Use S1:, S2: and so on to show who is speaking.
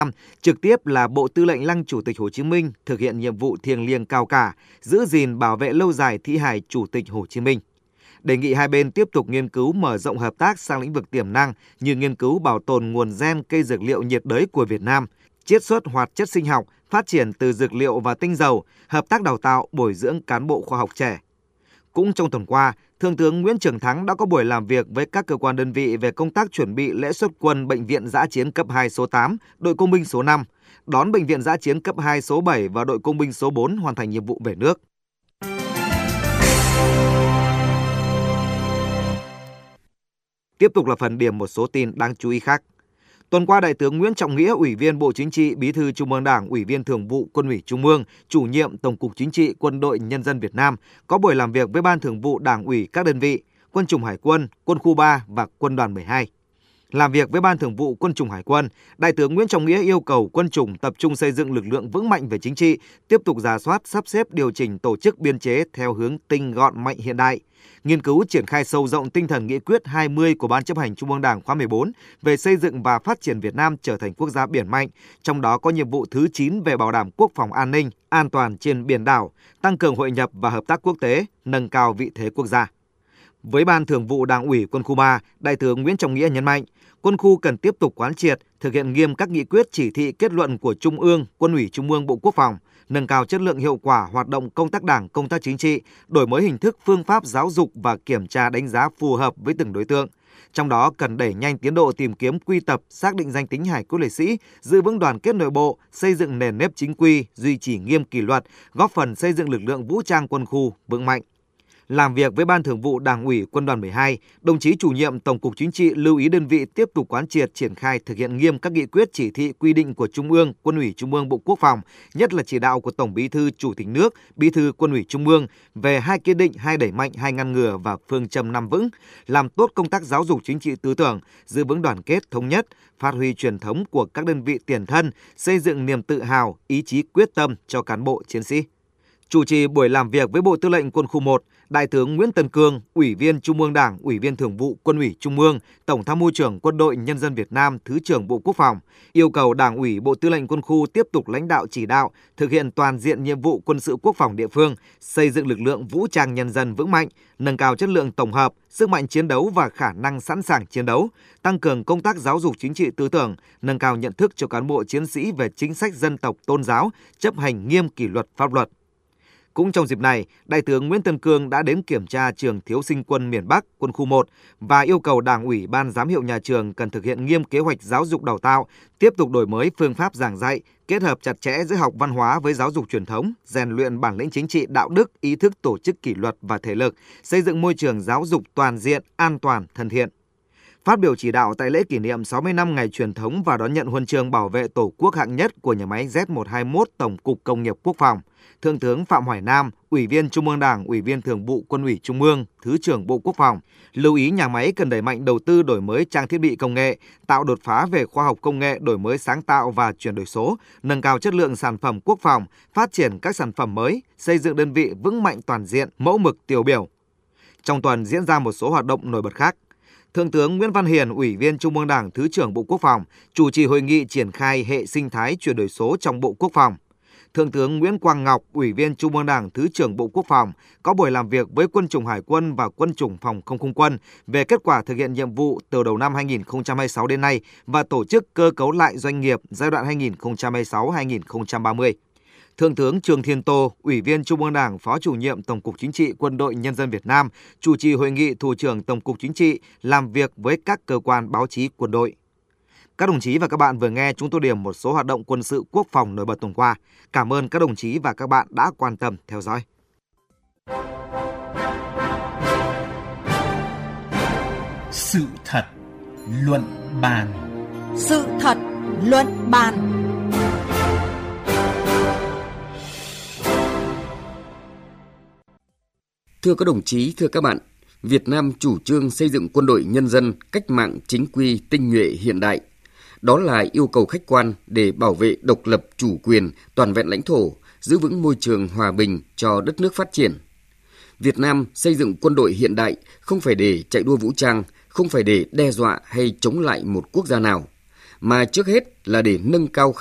S1: trực tiếp là Bộ Tư lệnh Lăng Chủ tịch Hồ Chí Minh thực hiện nhiệm vụ thiêng liêng cao cả, giữ gìn bảo vệ lâu dài thi hài Chủ tịch Hồ Chí Minh. Đề nghị hai bên tiếp tục nghiên cứu mở rộng hợp tác sang lĩnh vực tiềm năng như nghiên cứu bảo tồn nguồn gen cây dược liệu nhiệt đới của Việt Nam, chiết xuất hoạt chất sinh học, phát triển từ dược liệu và tinh dầu, hợp tác đào tạo, bồi dưỡng cán bộ khoa học trẻ. Cũng trong tuần qua, Thượng tướng Nguyễn Trường Thắng đã có buổi làm việc với các cơ quan đơn vị về công tác chuẩn bị lễ xuất quân Bệnh viện Dã chiến cấp 2 số 8, Đội Công binh số 5, đón Bệnh viện Dã chiến cấp 2 số 7 và Đội Công binh số 4 hoàn thành nhiệm vụ về nước. Tiếp tục là phần điểm một số tin đáng chú ý khác. Tuần qua, Đại tướng Nguyễn Trọng Nghĩa, Ủy viên Bộ Chính trị, Bí thư Trung ương Đảng, Ủy viên Thường vụ Quân ủy Trung ương, Chủ nhiệm Tổng cục Chính trị Quân đội Nhân dân Việt Nam có buổi làm việc với Ban Thường vụ Đảng ủy các đơn vị, Quân chủng Hải quân, Quân khu 3 và Quân đoàn 12. Làm việc với Ban Thường vụ Quân chủng Hải quân, Đại tướng Nguyễn Trọng Nghĩa yêu cầu quân chủng tập trung xây dựng lực lượng vững mạnh về chính trị, tiếp tục rà soát, sắp xếp điều chỉnh tổ chức biên chế theo hướng tinh gọn mạnh hiện đại, nghiên cứu triển khai sâu rộng tinh thần nghị quyết 20 của Ban chấp hành Trung ương Đảng khóa 14 về xây dựng và phát triển Việt Nam trở thành quốc gia biển mạnh, trong đó có nhiệm vụ thứ 9 về bảo đảm quốc phòng an ninh, an toàn trên biển đảo, tăng cường hội nhập và hợp tác quốc tế, nâng cao vị thế quốc gia. Với Ban Thường vụ Đảng ủy Quân khu 3, Đại tướng Nguyễn Trọng Nghĩa nhấn mạnh, quân khu cần tiếp tục quán triệt, thực hiện nghiêm các nghị quyết chỉ thị kết luận của Trung ương, Quân ủy Trung ương Bộ Quốc phòng, nâng cao chất lượng hiệu quả hoạt động công tác đảng, công tác chính trị, đổi mới hình thức phương pháp giáo dục và kiểm tra đánh giá phù hợp với từng đối tượng. Trong đó cần đẩy nhanh tiến độ tìm kiếm quy tập, xác định danh tính hải cốt liệt sĩ, giữ vững đoàn kết nội bộ, xây dựng nền nếp chính quy, duy trì nghiêm kỷ luật, góp phần xây dựng lực lượng vũ trang quân khu vững mạnh. Làm việc với Ban Thường vụ Đảng ủy Quân đoàn 12, đồng chí Chủ nhiệm Tổng cục Chính trị lưu ý đơn vị tiếp tục quán triệt triển khai thực hiện nghiêm các nghị quyết chỉ thị quy định của Trung ương, Quân ủy Trung ương Bộ Quốc phòng, nhất là chỉ đạo của Tổng Bí thư Chủ tịch nước, Bí thư Quân ủy Trung ương về 2 kiên định, 2 đẩy mạnh, 2 ngăn ngừa và phương châm 5 vững, làm tốt công tác giáo dục chính trị tư tưởng, giữ vững đoàn kết thống nhất, phát huy truyền thống của các đơn vị tiền thân, xây dựng niềm tự hào, ý chí quyết tâm cho cán bộ chiến sĩ. Chủ trì buổi làm việc với Bộ Tư lệnh Quân khu 1, Đại tướng Nguyễn Tân Cương, Ủy viên Trung ương Đảng, Ủy viên Thường vụ Quân ủy Trung ương, Tổng tham mưu trưởng Quân đội Nhân dân Việt Nam, Thứ trưởng Bộ Quốc phòng, yêu cầu Đảng ủy Bộ Tư lệnh Quân khu tiếp tục lãnh đạo chỉ đạo, thực hiện toàn diện nhiệm vụ quân sự quốc phòng địa phương, xây dựng lực lượng vũ trang nhân dân vững mạnh, nâng cao chất lượng tổng hợp, sức mạnh chiến đấu và khả năng sẵn sàng chiến đấu, tăng cường công tác giáo dục chính trị tư tưởng, nâng cao nhận thức cho cán bộ chiến sĩ về chính sách dân tộc tôn giáo, chấp hành nghiêm kỷ luật pháp luật. Cũng trong dịp này, Đại tướng Nguyễn Tân Cương đã đến kiểm tra trường Thiếu sinh quân miền Bắc, Quân khu 1 và yêu cầu Đảng ủy Ban giám hiệu nhà trường cần thực hiện nghiêm kế hoạch giáo dục đào tạo, tiếp tục đổi mới phương pháp giảng dạy, kết hợp chặt chẽ giữa học văn hóa với giáo dục truyền thống, rèn luyện bản lĩnh chính trị, đạo đức, ý thức tổ chức kỷ luật và thể lực, xây dựng môi trường giáo dục toàn diện, an toàn, thân thiện. Phát biểu chỉ đạo tại lễ kỷ niệm 60 năm ngày truyền thống và đón nhận huân chương bảo vệ Tổ quốc hạng nhất của nhà máy Z121 Tổng cục Công nghiệp Quốc phòng, Thượng tướng Phạm Hoài Nam, Ủy viên Trung ương Đảng, Ủy viên Thường vụ Quân ủy Trung ương, Thứ trưởng Bộ Quốc phòng, lưu ý nhà máy cần đẩy mạnh đầu tư đổi mới trang thiết bị công nghệ, tạo đột phá về khoa học công nghệ, đổi mới sáng tạo và chuyển đổi số, nâng cao chất lượng sản phẩm quốc phòng, phát triển các sản phẩm mới, xây dựng đơn vị vững mạnh toàn diện, mẫu mực tiêu biểu. Trong tuần diễn ra một số hoạt động nổi bật khác. Thượng tướng Nguyễn Văn Hiền, Ủy viên Trung ương Đảng, Thứ trưởng Bộ Quốc phòng, chủ trì hội nghị triển khai hệ sinh thái chuyển đổi số trong Bộ Quốc phòng. Thượng tướng Nguyễn Quang Ngọc, Ủy viên Trung ương Đảng, Thứ trưởng Bộ Quốc phòng, có buổi làm việc với Quân chủng Hải quân và Quân chủng Phòng không không quân về kết quả thực hiện nhiệm vụ từ đầu năm 2026 đến nay và tổ chức cơ cấu lại doanh nghiệp giai đoạn 2026-2030. Thượng tướng Trương Thiên Tô, Ủy viên Trung ương Đảng, Phó Chủ nhiệm Tổng cục Chính trị Quân đội Nhân dân Việt Nam, chủ trì hội nghị Thủ trưởng Tổng cục Chính trị làm việc với các cơ quan báo chí quân đội. Các đồng chí và các bạn vừa nghe chúng tôi điểm một số hoạt động quân sự quốc phòng nổi bật tuần qua. Cảm ơn các đồng chí và các bạn đã quan tâm theo dõi.
S2: Sự thật luận bàn.
S3: Sự thật luận bàn.
S4: Thưa các đồng chí, thưa các bạn, Việt Nam chủ trương xây dựng quân đội nhân dân cách mạng chính quy, tinh nhuệ, hiện đại. Đó là yêu cầu khách quan để bảo vệ độc lập, chủ quyền, toàn vẹn lãnh thổ, giữ vững môi trường hòa bình cho đất nước phát triển. Việt Nam xây dựng quân đội hiện đại không phải để chạy đua vũ trang, không phải để đe dọa hay chống lại một quốc gia nào, mà trước hết là để nâng cao